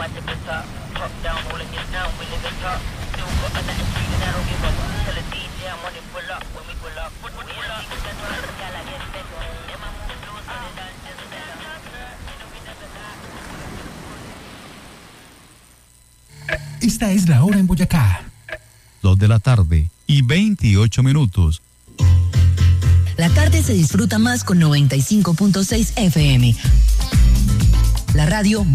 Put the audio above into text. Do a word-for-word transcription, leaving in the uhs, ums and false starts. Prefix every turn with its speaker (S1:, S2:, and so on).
S1: Esta es la hora en Boyacá.
S2: Dos de la tarde y veintiocho minutos.
S3: La tarde se disfruta más con noventa y cinco punto seis F M. La radio